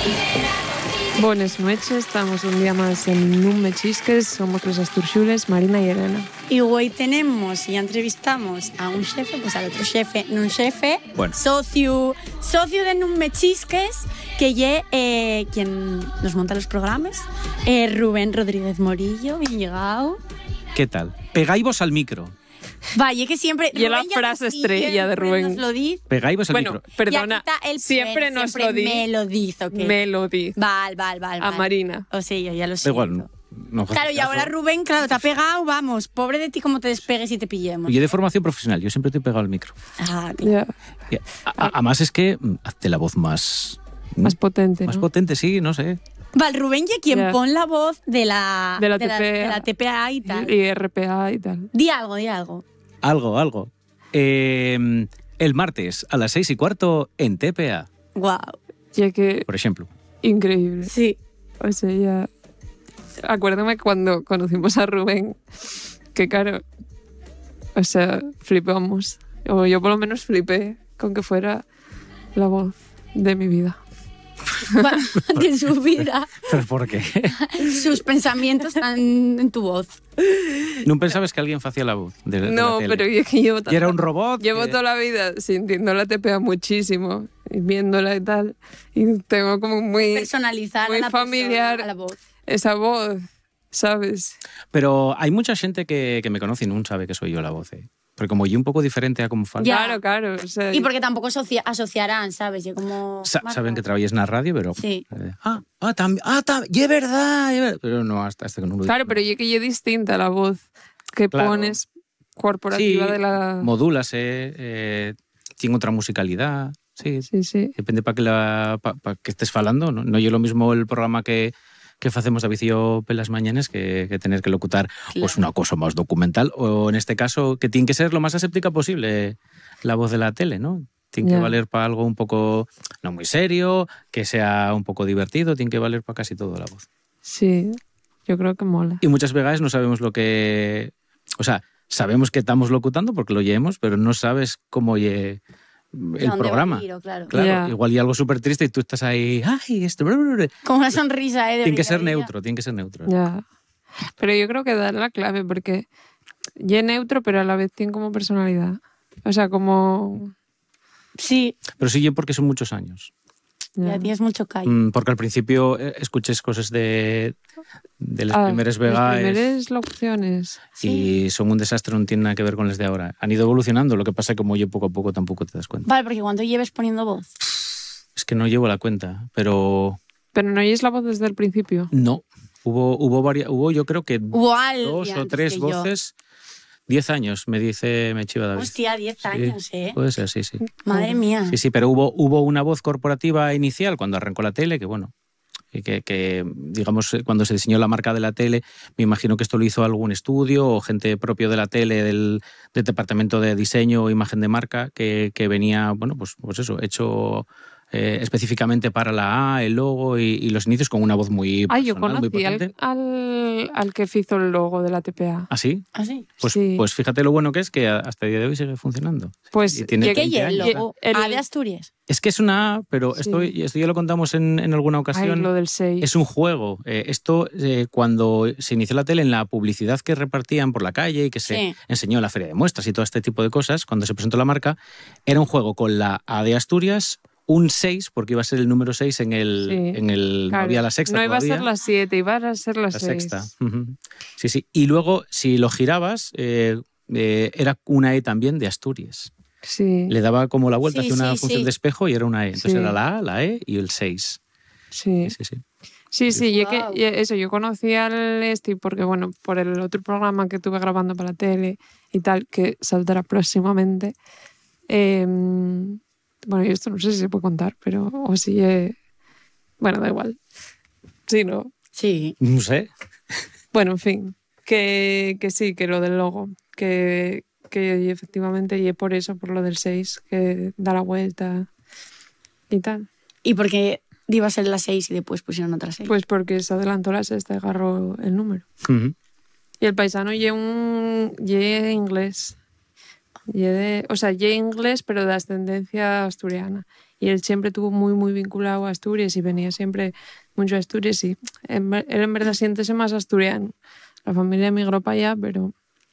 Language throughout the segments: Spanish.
Buenas noches, estamos un día más en Un Me Chisques, somos los Asturxules, Marina y Elena. Y hoy tenemos y entrevistamos a un jefe, pues al otro jefe, non jefe, bueno. socio de Non Me Chisques, que ye quien nos monta los programas, Rubén Rodríguez Morillo, bien llegado. ¿Qué tal? Pegáis al micro. Vaya, que siempre... Y la frase estrella de Rubén. Nos lo dice. Pegáis al micro. Bueno, perdona, el siempre nos lo dice. Me lo dice, ¿ok? Me lo dice. Val. A Marina. O sea, yo ya lo sé. Igual, no claro, y ahora Rubén, claro, te ha pegado, vamos. Pobre de ti como te despegues y te pillemos. Yo de formación profesional, yo siempre estoy pegado al micro. Ah, claro. Ya. Además es que hazte la voz más potente, Más ¿no? potente, sí, no sé. Val, Rubén y quien Ya. pon la voz de la TPA y tal. Y RPA y tal. Di algo. Algo. El martes a las 6:15 en TPA, Wow. Ya que... por ejemplo. Increíble. Sí. O sea, ya... Acuérdame cuando conocimos a Rubén, que claro, o sea, flipamos. O yo por lo menos flipé con que fuera la voz de mi vida. De su vida. ¿Pero por qué? Sus pensamientos están en tu voz. ¿No pensabas que alguien hacía la voz de No, la tele? pero yo que llevo... ¿Y era un robot? Llevo toda la vida sintiendo la TPA muchísimo y viéndola y tal. Y tengo como muy... Personalizar muy a la familiar persona, a la voz. esa voz, ¿sabes? Pero hay mucha gente que me conoce y no sabe que soy yo la voz, ¿eh? Porque como yo un poco diferente a como fan. Ya. Claro. O sea, Y porque tampoco asociarán, ¿sabes? Yo como... Saben que trabajas en la radio, pero... Sí. También, y es verdad. Pero no, hasta que no lo claro, pero yo que yo distinta la voz que Claro. pones corporativa sí, de la... modúlase, tiene otra musicalidad. Sí. Sí. Depende para que estés falando. No yo lo mismo el programa que facemos David y yo pelas mañanas que tener que locutar pues una cosa más documental, o en este caso que tiene que ser lo más aséptica posible la voz de la tele, ¿no? Tiene que valer para algo un poco no muy serio, que sea un poco divertido, tiene que valer para casi todo la voz. Sí, yo creo que mola. Y muchas veces no sabemos lo que... O sea, sabemos que estamos locutando porque lo llevemos, pero no sabes cómo el programa. Claro. Claro, igual y algo súper triste y tú estás ahí, ¡ay, esto! Con una sonrisa, de Tiene que ser brincadilla. neutro. Ya. Pero yo creo que da la clave porque ya es neutro, pero a la vez tiene como personalidad. O sea, como... Sí, Pero sí, yo porque son muchos años. ya tienes mucho callo. Porque al principio escuches cosas de las primeras Las vegas primeras locuciones. y son un desastre, no tienen nada que ver con las de ahora. Han ido evolucionando, lo que pasa es que como yo poco a poco tampoco te das cuenta. Vale, porque cuando lleves poniendo voz. Es que no llevo la cuenta, pero Pero no oyes la voz desde el principio. no. Hubo yo creo que Hubo alguien 2 o antes 3 que yo. voces. 10 años, me chiva David. Hostia, 10 años, ¿eh? Puede ser, sí. Madre mía. Sí, pero hubo una voz corporativa inicial cuando arrancó la tele, que bueno, que digamos, cuando se diseñó la marca de la tele, me imagino que esto lo hizo algún estudio o gente propio de la tele, del departamento de diseño o imagen de marca, que venía, bueno, pues eso, hecho específicamente para la A, el logo y los inicios con una voz muy personal, Yo muy conocí potente. al que hizo el logo de la TPA. ¿Ah, sí? ¿Ah, sí? Pues fíjate lo bueno que es que hasta el día de hoy sigue funcionando. Pues Y tiene ¿Qué 20 y el años. logo? El- A de Asturias. Es que es una A, pero Sí. esto ya lo contamos en alguna ocasión. Lo del 6. Es un juego. Cuando se inició la tele, en la publicidad que repartían por la calle y que se enseñó en la feria de muestras y todo este tipo de cosas, cuando se presentó la marca, era un juego con la A de Asturias, un 6, porque iba a ser el número 6 en el no había la sexta No iba todavía. a ser la 7, iba a ser la 6. Sexta. Ujú. Sí. Y luego, si lo girabas, era una E también de Asturias. Sí. Le daba como la vuelta, Sí, hacía una sí, función sí. de espejo y era una E. Entonces Sí. era la A, la E y el 6. Sí. Sí. Sí, Guau. yo conocí al porque, bueno, por el otro programa que tuve grabando para la tele y tal, que saldrá próximamente. Bueno, y esto no sé si se puede contar, pero o si bueno, da igual. Sí, ¿no? Sí. No sé. Bueno, en fin, que sí, que lo del logo, que efectivamente, y por eso, por lo del 6, que da la vuelta y tal. ¿Y por qué iba a ser la 6 y después pusieron otra 6? Pues porque se adelantó la sexta y agarró el número. Ujú. Y el paisano ye inglés. Ye inglés, pero de ascendencia asturiana. y él siempre tuvo muy, muy vinculado a Asturias y venía siempre mucho a Asturias y él en verdad siéntese más asturiano. La familia emigró para allá, pero...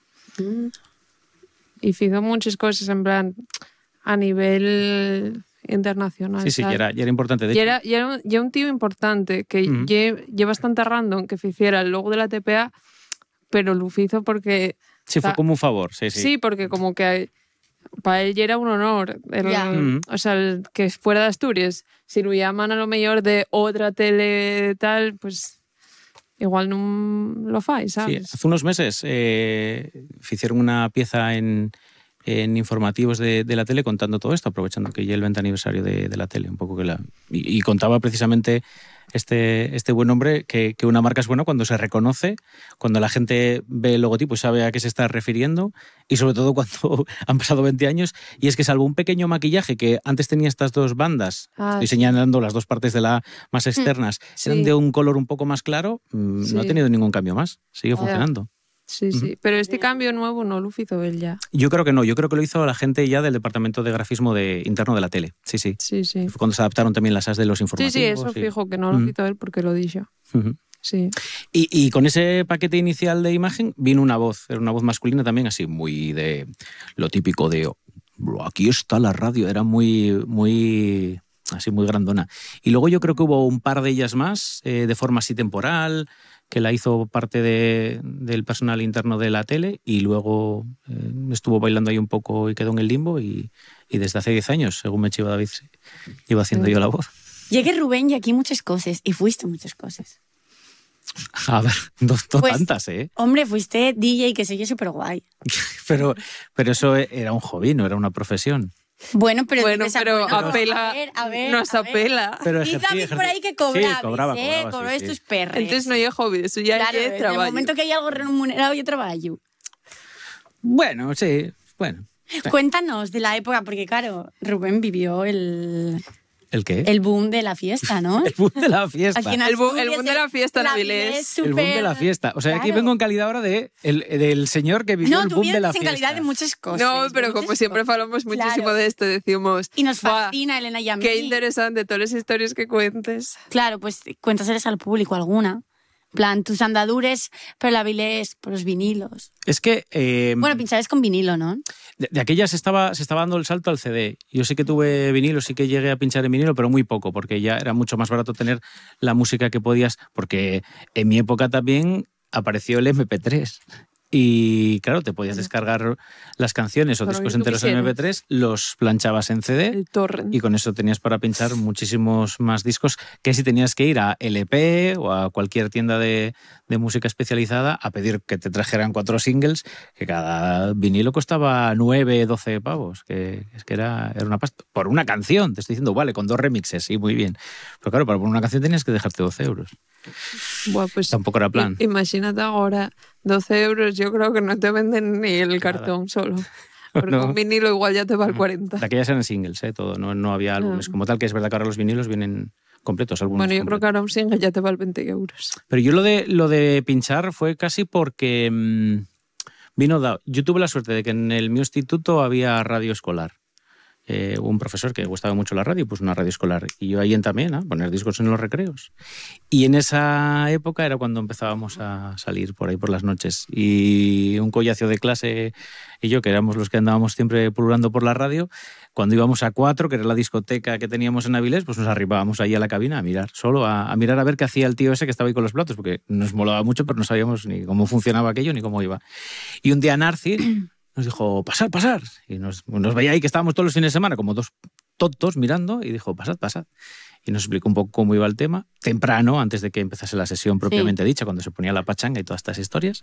Y hizo muchas cosas en plan a nivel internacional. Sí, ya era importante. De hecho, era un tío importante que lleva bastante random que hiciera el logo de la TPA, pero lo hizo porque... Sí, fue como un favor, sí. Sí, porque como que para él ya era un honor. O sea, el que fuera de Asturias. Si lo llaman a lo mejor de otra tele tal, pues igual no lo fai, ¿sabes? Sí, hace unos meses hicieron una pieza en informativos de la tele contando todo esto, aprovechando que ya el 20 aniversario de la tele, un poco que y contaba precisamente este buen hombre que una marca es buena cuando se reconoce, cuando la gente ve el logotipo y sabe a qué se está refiriendo, y sobre todo cuando han pasado 20 años, y es que salvo un pequeño maquillaje que antes tenía estas dos bandas, estoy señalando las dos partes de la más externas, eran de un color un poco más claro, no ha tenido ningún cambio más, sigue funcionando. Sí. Pero este cambio nuevo no lo hizo él ya. Yo creo que no, yo creo que lo hizo la gente ya del departamento de grafismo interno de la tele. Sí. Fue cuando se adaptaron también las as de los informativos. Sí, eso fijo, que no lo hizo él porque lo dijo. Sí. Y con ese paquete inicial de imagen vino una voz, era una voz masculina también, así muy de lo típico de aquí está la radio, era muy así muy grandona. Y luego yo creo que hubo un par de ellas más, de forma así temporal, que la hizo parte del personal interno de la tele, y luego estuvo bailando ahí un poco y quedó en el limbo, y desde hace 10 años, según me chivo David, llevo haciendo yo la voz. Llegué Rubén y aquí muchas cosas, y fuiste muchas cosas. A ver, no pues, tantas, ¿eh? Hombre, fuiste DJ, que soy súper guay. pero eso era un hobby, no era una profesión. Bueno, pero apela, a ver, apela. Pero y David por ahí que cobraba, cobraba estos perros. Entonces no hay hobby, eso ya es trabajo. En el momento que hay algo remunerado, yo trabajo. Bueno, sí, bueno. Cuéntanos de la época, porque claro, Rubén vivió el... ¿El qué? El boom de la fiesta, ¿no? El boom de la fiesta. El boom de la fiesta en Avilés. El boom de la fiesta. O sea, claro. Aquí vengo en calidad ahora del señor que vivió el boom de la fiesta. No, tú en calidad de muchas cosas. No, pero como siempre hablamos muchísimo de esto, decimos... Y nos fascina, Elena y a mí. Qué interesante todas las historias que cuentes. Claro, pues cuéntaseles al público alguna. Plan, tus andadures por el Avilés, por los vinilos. Es que... bueno, pinchabas con vinilo, ¿no? De aquellas se estaba dando el salto al CD. Yo sí que tuve vinilo, sí que llegué a pinchar en vinilo, pero muy poco, porque ya era mucho más barato tener la música que podías, porque en mi época también apareció el MP3. Y claro, te podías descargar las canciones o discos enteros en MP3, los planchabas en CD, el torrent, y con eso tenías para pinchar muchísimos más discos que si tenías que ir a LP o a cualquier tienda de música especializada a pedir que te trajeran 4 singles, que cada vinilo costaba 9, 12 pavos, que es que era una pasta. Por una canción, te estoy diciendo, vale, con 2 remixes, sí, muy bien. Pero claro, para poner una canción tenías que dejarte 12 euros. Buah, pues tampoco era plan. Imagínate ahora, 12 euros, yo creo que no te venden ni el cartón solo. Porque un vinilo igual ya te va al 40. De aquellas eran singles, todo, no había álbumes como tal, que es verdad que ahora los vinilos vienen completos. Algunos bueno, yo completos. Creo que ahora un single ya te va al 20 euros. Pero yo lo de pinchar fue casi porque vino dado. Yo tuve la suerte de que en el mi instituto había radio escolar. Un profesor que gustaba mucho la radio, pues una radio escolar, y yo ahí también a poner discos en los recreos, y en esa época era cuando empezábamos a salir por ahí por las noches, y un collacio de clase y yo, que éramos los que andábamos siempre pululando por la radio, cuando íbamos a 4, que era la discoteca que teníamos en Avilés, pues nos arribábamos ahí a la cabina a mirar, solo a mirar a ver qué hacía el tío ese que estaba ahí con los platos, porque nos molaba mucho, pero no sabíamos ni cómo funcionaba aquello ni cómo iba. Y un día Narci nos dijo, pasar. Y nos veía ahí que estábamos todos los fines de semana como 2 tontos mirando, y dijo, pasad. Y nos explicó un poco cómo iba el tema, temprano, antes de que empezase la sesión propiamente dicha, cuando se ponía la pachanga y todas estas historias.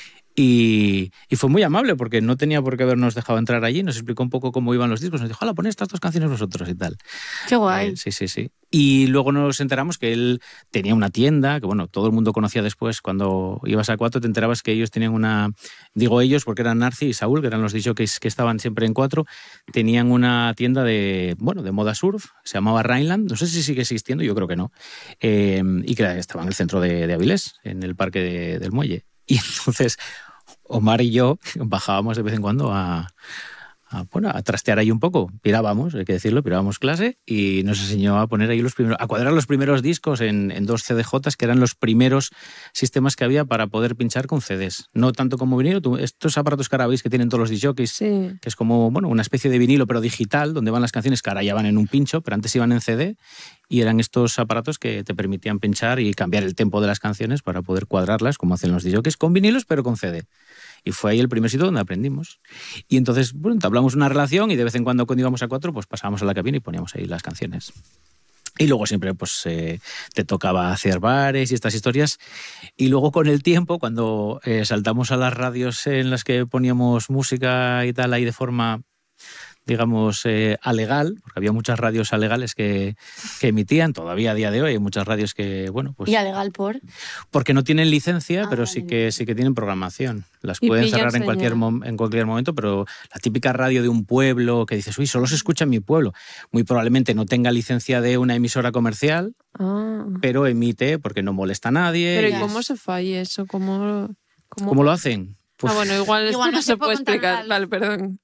Y fue muy amable, porque no tenía por qué habernos dejado entrar allí, nos explicó un poco cómo iban los discos, nos dijo, ¡hala, poned estas 2 canciones vosotros! Y tal. ¡Qué guay! Sí. Y luego nos enteramos que él tenía una tienda, que bueno, todo el mundo conocía después, cuando ibas a 4 te enterabas que ellos tenían una... Digo ellos porque eran Narci y Saúl, que eran los DJs que estaban siempre en 4, tenían una tienda de moda surf, se llamaba Rhineland, no sé si sigue existiendo, yo creo que no, y que estaba en el centro de Avilés, en el parque del Muelle. Y entonces Omar y yo bajábamos de vez en cuando a a trastear ahí un poco. Pirábamos, hay que decirlo, pirábamos clase y nos enseñó a poner ahí a cuadrar los primeros discos en 2 CDJs, que eran los primeros sistemas que había para poder pinchar con CDs. No tanto como vinilo. Estos aparatos que ahora veis que tienen todos los discjockeys, Sí. que es como una especie de vinilo pero digital, donde van las canciones que ahora ya van en un pincho, pero antes iban en CD, y eran estos aparatos que te permitían pinchar y cambiar el tempo de las canciones para poder cuadrarlas, como hacen los discjockeys, con vinilos pero con CD. Y fue ahí el primer sitio donde aprendimos. Y entonces, entablamos una relación y de vez en cuando íbamos a 4, pues pasábamos a la cabina y poníamos ahí las canciones. Y luego siempre pues te tocaba hacer bares y estas historias. Y luego con el tiempo, cuando saltamos a las radios en las que poníamos música y tal, ahí de forma, digamos, alegal, porque había muchas radios alegales que emitían, todavía a día de hoy hay muchas radios que, ¿Y alegal por? porque no tienen licencia, pero vale. sí que tienen programación. Las Y pueden pillan cerrar en cualquier momento, pero la típica radio de un pueblo que dices, uy, solo se escucha en mi pueblo, muy probablemente no tenga licencia de una emisora comercial, Ah. pero emite porque no molesta a nadie. Pero ¿y Ya. cómo se falla eso? ¿Cómo ¿Cómo lo hacen? Pues, bueno, igual esto Igual no no se te puedo puede explicar. contar. Vale, perdón.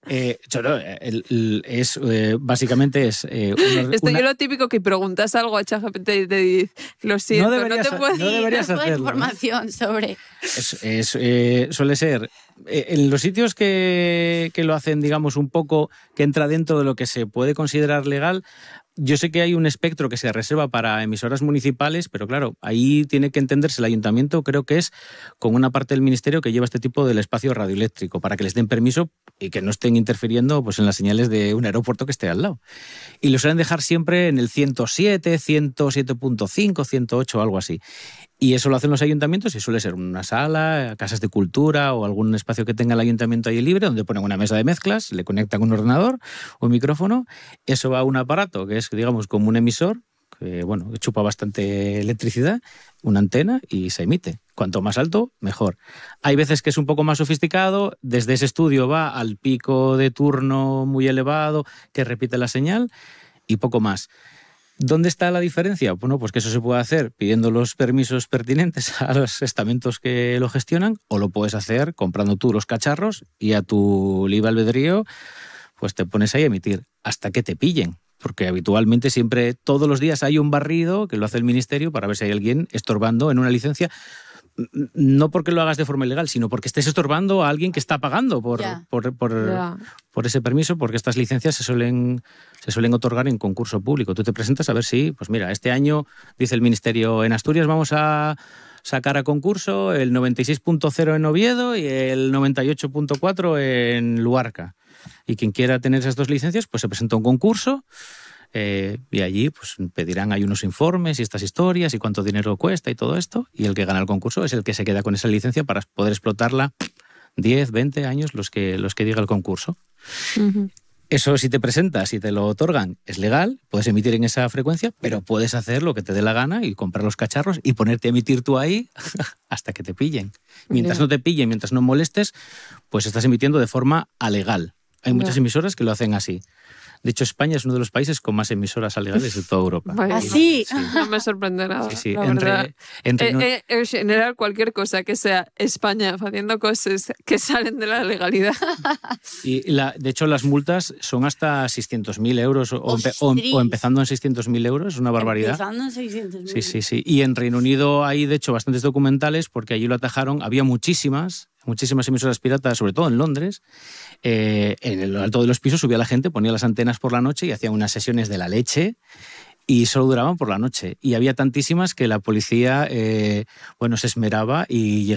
básicamente es Esto yo lo típico que preguntas algo a ChatGPT y te dice, lo siento, no, deberías- te puedo... no deberías Toda hacerlo, ¿no? información sobre... Suele ser en los sitios que lo hacen, digamos, un poco que entra dentro de lo que se puede considerar legal. Yo sé que hay un espectro que se reserva para emisoras municipales, pero claro, ahí tiene que entenderse el ayuntamiento, creo que es con una parte del ministerio que lleva este tipo del espacio radioeléctrico, para que les den permiso y que no estén interfiriendo pues, en las señales de un aeropuerto que esté al lado. Y lo suelen dejar siempre en el 107, 107.5, 108 o algo así. Y eso lo hacen los ayuntamientos y suele ser una sala, casas de cultura o algún espacio que tenga el ayuntamiento ahí libre, donde ponen una mesa de mezclas, le conectan un ordenador o un micrófono, eso va a un aparato que es, digamos, como un emisor, que chupa bastante electricidad, una antena y se emite. Cuanto más alto, mejor. Hay veces que es un poco más sofisticado, desde ese estudio va al pico de turno muy elevado que repite la señal y poco más. ¿Dónde está la diferencia? Bueno, pues que eso se puede hacer pidiendo los permisos pertinentes a los estamentos que lo gestionan, o lo puedes hacer comprando tú los cacharros y a tu libre albedrío pues te pones ahí a emitir hasta que te pillen. Porque habitualmente siempre, todos los días hay un barrido que lo hace el ministerio para ver si hay alguien estorbando en una licencia. No porque lo hagas de forma ilegal, sino porque estés estorbando a alguien que está pagando por ese permiso, porque estas licencias se suelen otorgar en concurso público. Tú te presentas a ver si, pues mira, este año, dice el ministerio, en Asturias vamos a sacar a concurso el 96.0 en Oviedo y el 98.4 en Luarca. Y quien quiera tener esas 2 licencias, pues se presenta a un concurso. Y allí pues pedirán ahí unos informes y estas historias y cuánto dinero cuesta y todo esto, y el que gana el concurso es el que se queda con esa licencia para poder explotarla 10, 20 años, los que diga el concurso. Uh-huh. Eso, si te presentas y te lo otorgan, es legal, puedes emitir en esa frecuencia, pero puedes hacer lo que te dé la gana y comprar los cacharros y ponerte a emitir tú ahí hasta que te pillen. Mientras no te pillen, mientras no molestes, pues estás emitiendo de forma alegal. Hay muchas emisoras que lo hacen así. De hecho, España es uno de los países con más emisoras alegales de toda Europa. Vaya. ¿Ah, sí? No me sorprende nada. Sí. La verdad. Entre En general, cualquier cosa que sea España haciendo cosas que salen de la legalidad. de hecho, las multas son hasta 600.000 euros o empezando en 600.000 euros. Es una barbaridad. Empezando en 600.000. Sí. Y en Reino Unido hay, de hecho, bastantes documentales porque allí lo atajaron. Había muchísimas emisoras piratas, sobre todo en Londres. En el alto de los pisos subía la gente, ponía las antenas por la noche y hacían unas sesiones de la leche y solo duraban por la noche. Y había tantísimas que la policía se esmeraba y